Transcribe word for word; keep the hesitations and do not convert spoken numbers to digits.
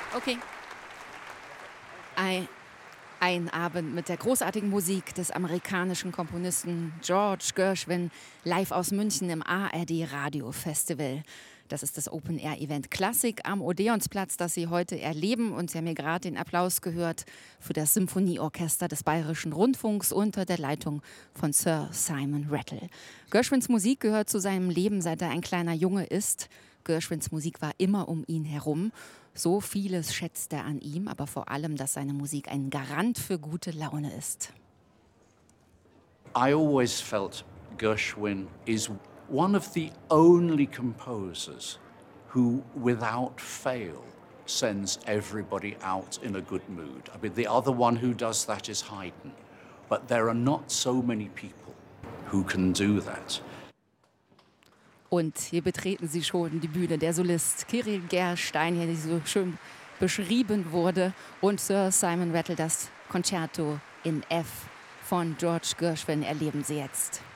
Okay. Ein, ein Abend mit der großartigen Musik des amerikanischen Komponisten George Gershwin live aus München im A R D Radio Festival. Das ist das Open-Air-Event Klassik am Odeonsplatz, das Sie heute erleben. Und Sie haben hier gerade den Applaus gehört für das Symphonieorchester des Bayerischen Rundfunks unter der Leitung von Sir Simon Rattle. Gershwins Musik gehört zu seinem Leben, seit er ein kleiner Junge ist. Gershwins Musik war immer um ihn herum. So vieles schätzt er an ihm, aber vor allem, dass seine Musik ein Garant für gute Laune ist. I always felt Gershwin is one of the only composers who, without fail, sends everybody out in a good mood. I mean, the other one who does that is Haydn, but there are not so many people who can do that. Und hier betreten Sie schon die Bühne, der Solist Kirill Gerstein, hier so schön beschrieben wurde, und Sir Simon Rattle, das Concerto in F von George Gershwin erleben Sie jetzt.